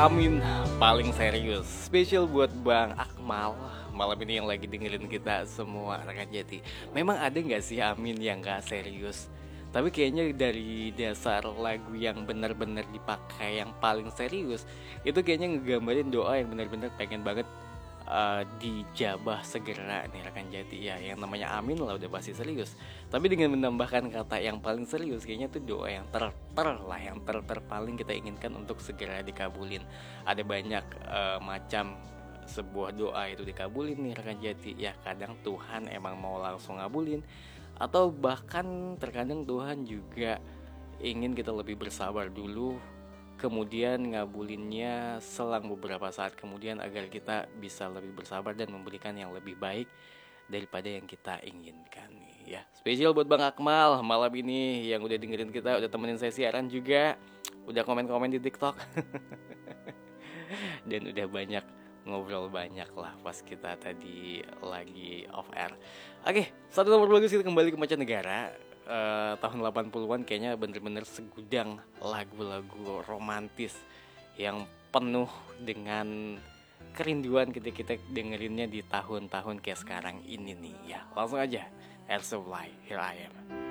Amin paling serius. Spesial buat Bang Akmal malam ini yang lagi dengerin kita semua rekan Jati. Memang ada nggak sih Amin yang nggak serius? Tapi kayaknya dari dasar lagu yang benar-benar dipakai yang paling serius, itu kayaknya ngegambarin doa yang benar-benar pengen banget dijabah segera nih rekan Jati ya. Yang namanya amin lah udah pasti serius. Tapi dengan menambahkan kata yang paling serius, kayaknya tuh doa yang lah, yang paling kita inginkan untuk segera dikabulin. Ada banyak macam sebuah doa itu dikabulin nih rekan Jati ya. Kadang Tuhan emang mau langsung ngabulin, atau bahkan terkadang Tuhan juga ingin kita lebih bersabar dulu, kemudian ngabulinnya selang beberapa saat kemudian, agar kita bisa lebih bersabar dan memberikan yang lebih baik daripada yang kita inginkan nih ya. Spesial buat Bang Akmal malam ini yang udah dengerin kita, udah temenin saya siaran juga, udah komen-komen di TikTok dan udah banyak ngobrol banyak lah pas kita tadi lagi off air. Oke, satu nomor bagus, kita kembali ke mancanegara. Tahun 80-an kayaknya bener-bener segudang lagu-lagu romantis yang penuh dengan kerinduan ketika kita dengerinnya di tahun-tahun kayak sekarang ini nih ya. Langsung aja, Air Supply, Here I Am.